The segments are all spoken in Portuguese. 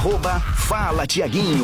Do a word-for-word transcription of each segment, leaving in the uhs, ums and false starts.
Arroba Fala Tiaguinho.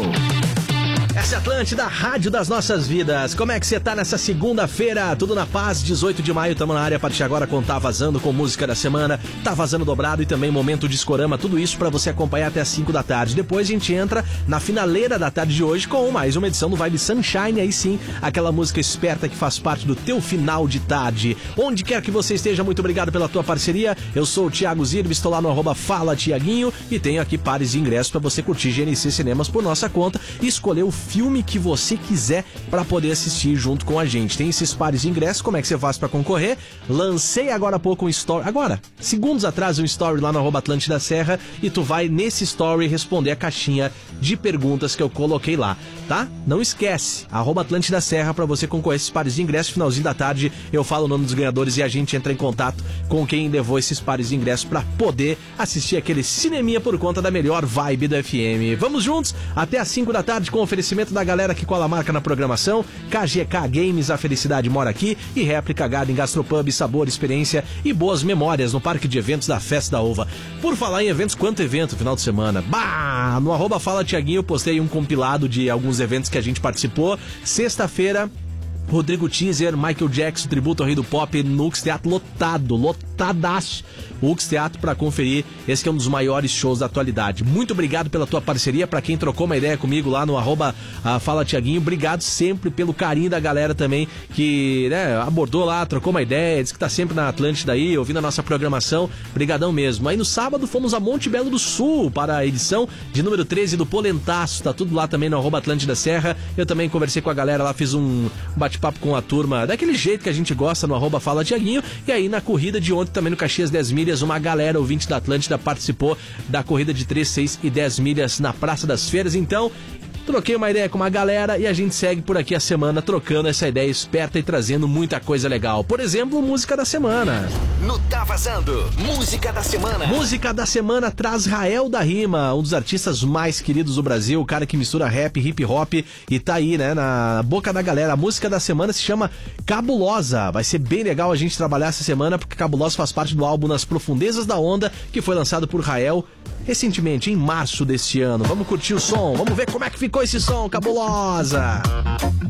Essa é Atlântida, a rádio das nossas vidas. Como é que você tá nessa segunda-feira? Tudo na paz, dezoito de maio, tamo na área a partir de agora com Tá Vazando, com música da semana, Tá Vazando dobrado e também Momento Discorama, tudo isso pra você acompanhar até as cinco da tarde. Depois a gente entra na finaleira da tarde de hoje com mais uma edição do Vibe Sunshine, aí sim, aquela música esperta que faz parte do teu final de tarde. Onde quer que você esteja, muito obrigado pela tua parceria. Eu sou o Thiago Zirbe, estou lá no arroba Fala Tiaguinho e tenho aqui pares de ingressos pra você curtir G N C Cinemas por nossa conta e escolher o filme que você quiser para poder assistir junto com a gente. Tem esses pares de ingressos, como é que você faz para concorrer? Lancei agora há pouco um story, agora, segundos atrás, um story lá no arroba Atlântida Serra e tu vai nesse story responder a caixinha de perguntas que eu coloquei lá, tá? Não esquece, arroba Atlântida Serra para você concorrer a esses pares de ingressos. Finalzinho da tarde eu falo o nome dos ganhadores e a gente entra em contato com quem levou esses pares de ingressos para poder assistir aquele cineminha por conta da melhor vibe do F M. Vamos juntos até às cinco da tarde com o oferecimento da galera que cola a marca na programação, K G K Games, a felicidade mora aqui, e Réplica Garden Gastropub, sabor, experiência e boas memórias no parque de eventos da Festa da Uva. Por falar em eventos, quanto evento final de semana? Bah! No arroba Fala Tiaguinho eu postei um compilado de alguns eventos que a gente participou. Sexta-feira, Rodrigo Teaser, Michael Jackson, tributo ao Rei do Pop, no U X Teatro lotado, lotadaço. O U X Teatro para conferir, esse que é um dos maiores shows da atualidade. Muito obrigado pela tua parceria, para quem trocou uma ideia comigo lá no arroba uh, Fala Tiaguinho, obrigado sempre pelo carinho da galera também, que né, abordou lá, trocou uma ideia, disse que tá sempre na Atlântida aí, ouvindo a nossa programação, brigadão mesmo. Aí no sábado fomos a Monte Belo do Sul, para a edição de número treze do Polentaço, tá tudo lá também no arroba Atlântida Serra. Eu também conversei com a galera lá, fiz um bate papo com a turma, daquele jeito que a gente gosta no arroba Fala Tiaguinho. E aí na corrida de ontem também no Caxias dez milhas, uma galera ouvinte da Atlântida participou da corrida de três, seis e dez milhas na Praça das Feiras. Então troquei uma ideia com uma galera e a gente segue por aqui a semana trocando essa ideia esperta e trazendo muita coisa legal. Por exemplo, música da semana. No Tá Vazando, música da semana. Música da semana traz Rael da Rima, um dos artistas mais queridos do Brasil, o cara que mistura rap, hip hop e tá aí, né, na boca da galera. A música da semana se chama Cabulosa. Vai ser bem legal a gente trabalhar essa semana, porque Cabulosa faz parte do álbum Nas Profundezas da Onda, que foi lançado por Rael recentemente, em março deste ano. Vamos curtir o som, vamos ver como é que ficou esse som, Cabulosa.